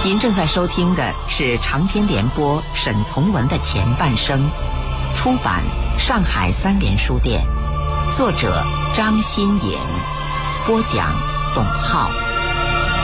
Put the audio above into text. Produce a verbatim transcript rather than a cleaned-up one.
您正在收听的是长篇联播沈从文的前半生，出版上海三联书店，作者张新颖，播讲董浩。